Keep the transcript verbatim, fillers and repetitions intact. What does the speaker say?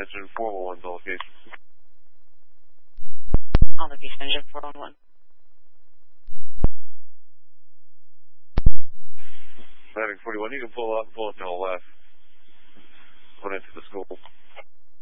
engine four one one to location. On location, engine four one one. Heading forty-one, you can pull up, pull up to the left. Put into the school.